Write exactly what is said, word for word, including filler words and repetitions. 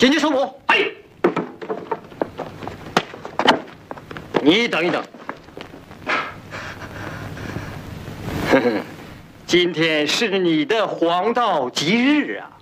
紧急收捕！哎，你等一等。哼哼，今天是你的黄道吉日啊！